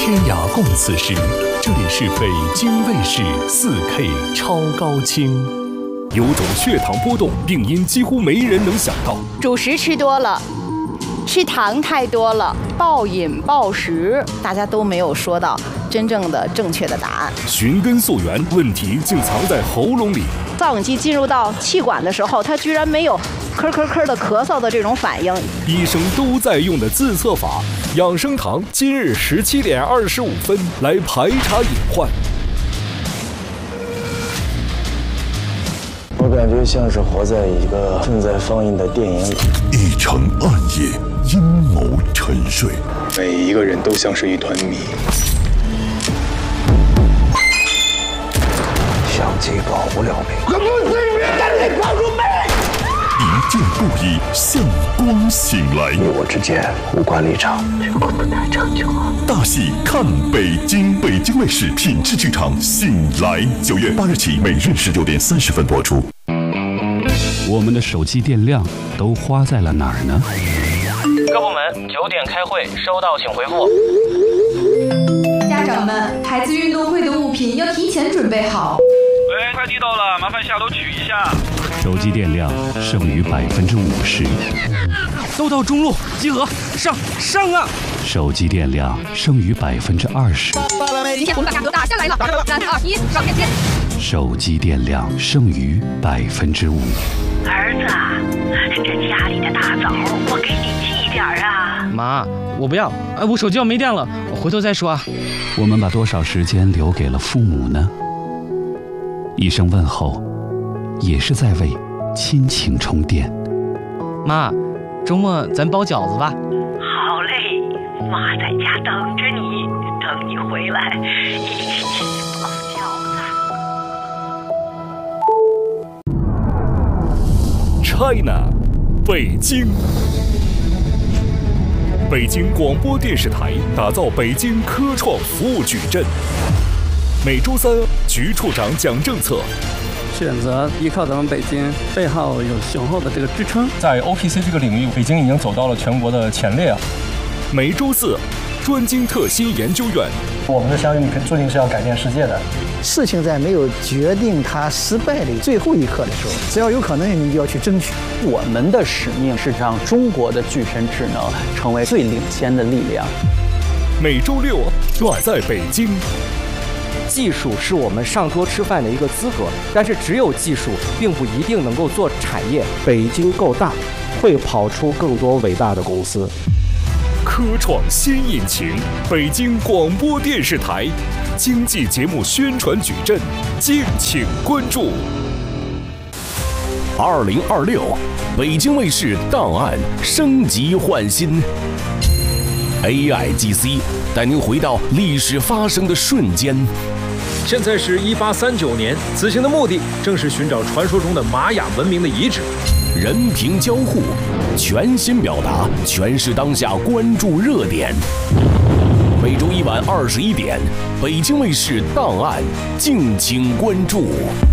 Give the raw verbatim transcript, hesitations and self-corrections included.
天涯共此时，这里是北京卫视 四K 超高清。有种血糖波动，病因几乎没人能想到。 主食吃多了，吃糖太多了，暴饮暴食，大家都没有说到真正的正确的答案。 寻根溯源，问题竟藏在喉咙里。 造影机进入到气管的时候，它居然没有咳咳咳的咳嗽的这种反应。 医生都在用的自测法，养生堂今日十七点二十五分来排查隐患。 我感觉像是活在一个正在放映的电影里。 一城暗夜，阴谋沉睡， 每一个人都像是一团谜。相机保不了美。可不是别赶紧告诉美。 一见故意，向光醒来。 与我之间无关立场，这个不太长久啊。 大戏看北京，北京卫视品质剧场醒来，九月八日起每日十九点三十分播出。 我们的手机电量都花在了哪儿呢？ 各部门九点开会，收到请回复。 家长们，孩子运动会的物品要提前准备好。 喂，快递到了，麻烦下楼取一下。 手机电量剩余百分之五十。 都到中路集合，上上啊！ 手机电量剩余百分之二十。 今天我们把价格打下来了，三二一，上链接。 手机电量剩余百分之五。 儿子，这家里的大枣我给你寄点啊。 妈，我不要，哎，我手机要没电了，我回头再说啊。 我们把多少时间留给了父母呢？一声问候，也是在为亲情充电。 妈，周末咱包饺子吧。 好嘞，妈在家等着你，等你回来一起包饺子。 China， 北京。北京广播电视台打造北京科创服务矩阵。每周三，局处长讲政策。 选择依靠咱们北京背后有雄厚的这个支撑， 在 O P C 这个领域，北京已经走到了全国的前列啊。 每周四，专精特新研究院。 我们的相遇注定是要改变世界的。 事情在没有决定它失败的最后一刻的时候，只要有可能，你就要去争取。 我们的使命是让中国的具身智能成为最领先的力量。 每周六，远在北京。 技术是我们上桌吃饭的一个资格，但是只有技术并不一定能够做产业。 北京够大，会跑出更多伟大的公司。 科创新引擎，北京广播电视台经济节目宣传矩阵，敬请关注。 二零二六，北京卫视档案升级换新 ，A I G C 带您回到历史发生的瞬间。 现在是一八三九年，此行的目的正是寻找传说中的玛雅文明的遗址。 人凭交互，全新表达，诠释当下关注热点。每周一晚二十一点，北京卫视档案，敬请关注。